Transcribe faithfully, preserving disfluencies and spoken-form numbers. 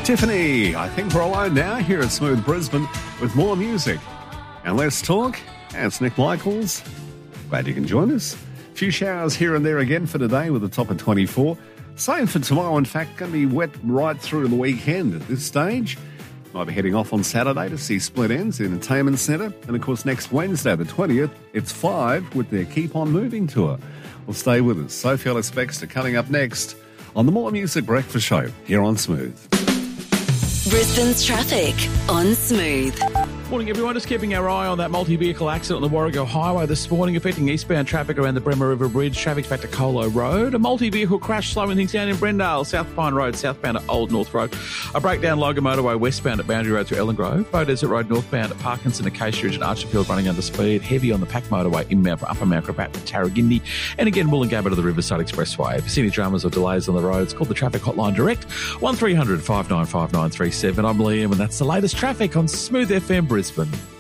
Tiffany, I think we're alone now here at Smooth Brisbane with more music. And let's talk. It's Nick Michaels. Glad you can join us. A few showers here and there again for today with a top of twenty-four. Same for tomorrow, in fact, going to be wet right through the weekend at this stage. Might be heading off on Saturday to see Split Enz Entertainment Centre. And of course, next Wednesday, the twentieth, it's Five with their Keep On Moving tour. Well, stay with us. Sophie Ellis Bextor coming up next on the More Music Breakfast Show here on Smooth. Brisbane's traffic on Smooth. Morning, everyone. Just keeping our eye on that multi-vehicle accident on the Warrego Highway this morning, affecting eastbound traffic around the Bremer River Bridge. Traffic's back to Colo Road. A multi-vehicle crash slowing things down in Brendale, South Pine Road, southbound at Old North Road. A breakdown Logan Motorway westbound at Boundary Road to Ellen Grove. Bow Desert Road northbound at Parkinson, Acacia Ridge and Archerfield running under speed. Heavy on the Pack Motorway inbound for Upper Mount Gravatt to Tarragindi. And again, Wollongabba to the Riverside Expressway. If you see any dramas or delays on the roads, call the traffic hotline direct, one three hundred five nine five nine three seven. I'm Liam, and that's the latest traffic on Smooth F M Brisbane.